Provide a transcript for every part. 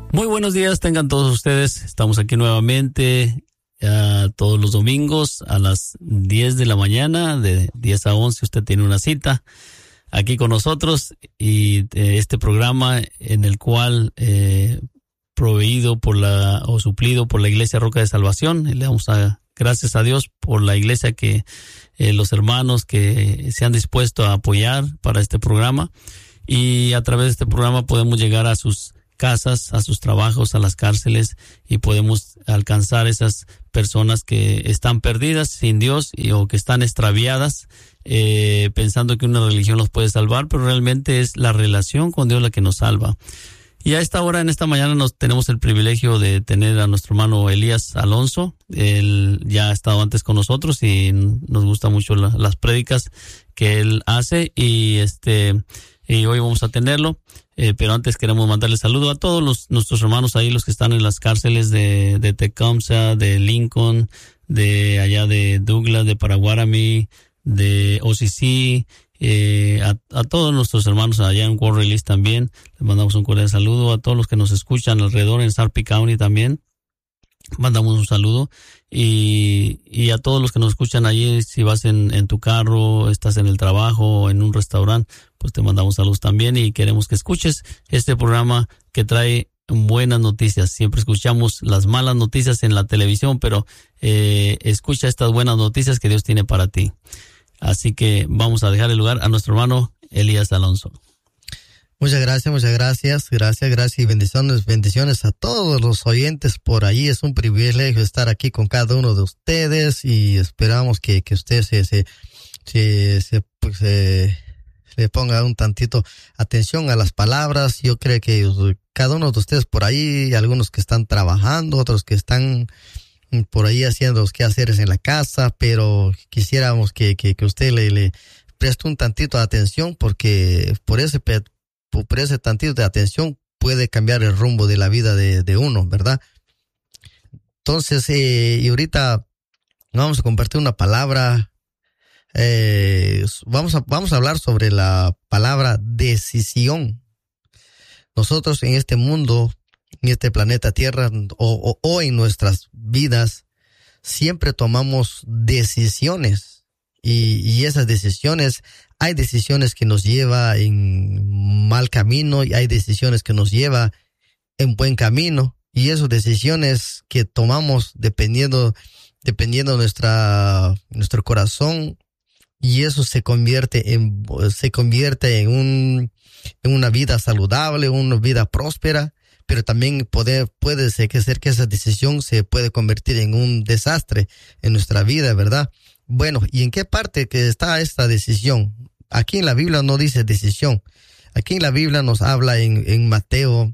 Muy buenos días, tengan todos ustedes. Estamos aquí nuevamente todos los domingos a las 10 de la mañana, de 10 a 11. Usted tiene una cita aquí con nosotros y este programa en el cual proveído o suplido por la Iglesia Roca de Salvación. Le damos gracias a Dios por la iglesia que los hermanos que se han dispuesto a apoyar para este programa, y a través de este programa podemos llegar a sus casas, a sus trabajos, a las cárceles, y podemos alcanzar esas personas que están perdidas sin Dios o que están extraviadas, pensando que una religión los puede salvar, pero realmente es la relación con Dios la que nos salva. Y a esta hora, en esta mañana, tenemos el privilegio de tener a nuestro hermano Elías Alonso. Él ya ha estado antes con nosotros y nos gustan mucho las prédicas que él hace, y hoy vamos a tenerlo. Pero antes queremos mandarle saludo a todos nuestros hermanos ahí, los que están en las cárceles de Tecumseh, de Lincoln, de allá de Douglas, de Paraguarami, de OCC, a todos nuestros hermanos allá en World Release también. Les mandamos un cordial saludo a todos los que nos escuchan alrededor en Sarpy County también. Mandamos un saludo y a todos los que nos escuchan allí. Si vas en tu carro, estás en el trabajo o en un restaurante, pues te mandamos saludos también, y queremos que escuches este programa que trae buenas noticias. Siempre escuchamos las malas noticias en la televisión, pero escucha estas buenas noticias que Dios tiene para ti. Así que vamos a dejar el lugar a nuestro hermano Elías Alonso. Muchas gracias y bendiciones a todos los oyentes por allí. Es un privilegio estar aquí con cada uno de ustedes, y esperamos que usted le ponga un tantito atención a las palabras. Yo creo que cada uno de ustedes por ahí, algunos que están trabajando, otros que están por ahí haciendo los quehaceres en la casa, pero quisiéramos que usted le preste un tantito de atención, porque por ese tantito de atención puede cambiar el rumbo de la vida de uno, ¿verdad? Entonces, y ahorita vamos a compartir una palabra. Vamos a hablar sobre la palabra decisión. Nosotros en este mundo, en este planeta Tierra, o en nuestras vidas, siempre tomamos decisiones, y esas decisiones, hay decisiones que nos lleva en mal camino y hay decisiones que nos lleva en buen camino, y esas decisiones que tomamos dependiendo de nuestro corazón, y eso se convierte en una vida saludable, una vida próspera, pero también puede ser que esa decisión se puede convertir en un desastre en nuestra vida, ¿verdad? Bueno, ¿y en qué parte que está esta decisión? Aquí en la Biblia no dice decisión. Aquí en la Biblia nos habla en Mateo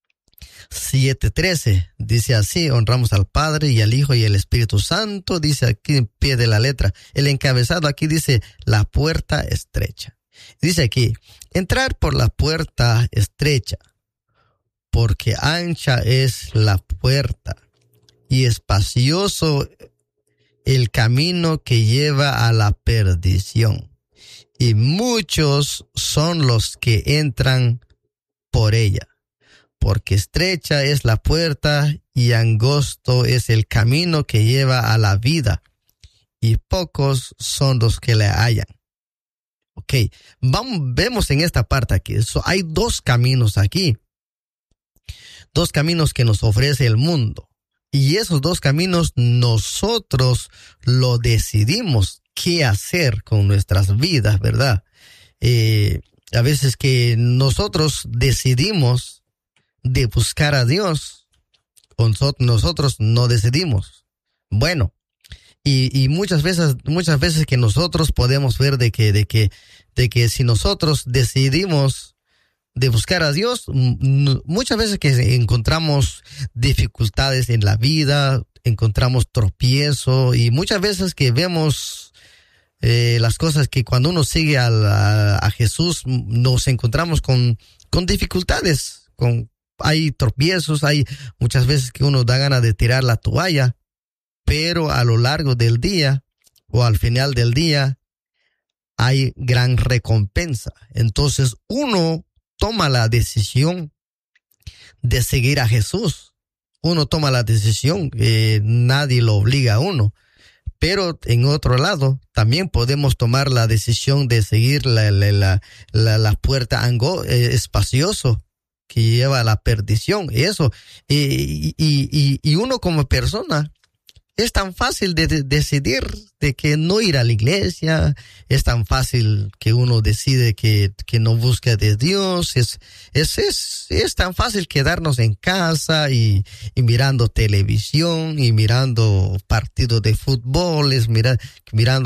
7:13. Dice así: honramos al Padre y al Hijo y al Espíritu Santo. Dice aquí en pie de la letra. El encabezado aquí dice: la puerta estrecha. Dice aquí: entrar por la puerta estrecha, porque ancha es la puerta y espacioso el camino que lleva a la perdición, y muchos son los que entran por ella. Porque estrecha es la puerta y angosto es el camino que lleva a la vida, y pocos son los que la hallan. Ok, vemos en esta parte aquí, hay dos caminos aquí. Dos caminos que nos ofrece el mundo. Y esos dos caminos nosotros lo decidimos qué hacer con nuestras vidas, ¿verdad? A veces que nosotros decidimos de buscar a Dios, nosotros no decidimos. Bueno, y muchas veces que nosotros podemos ver de que si nosotros decidimos de buscar a Dios, muchas veces que encontramos dificultades en la vida, encontramos tropiezo, y muchas veces que vemos las cosas que cuando uno sigue a Jesús nos encontramos con dificultades, hay tropiezos, hay muchas veces que uno da ganas de tirar la toalla, pero a lo largo del día o al final del día hay gran recompensa. Entonces uno toma la decisión de seguir a Jesús. Uno toma la decisión, nadie lo obliga a uno. Pero en otro lado, también podemos tomar la decisión de seguir la puerta espacioso que lleva a la perdición. Eso. Y uno como persona, es tan fácil de decidir de que no ir a la iglesia, es tan fácil que uno decide que no busca de Dios, es tan fácil quedarnos en casa y mirando televisión y mirando partidos de fútbol, mirando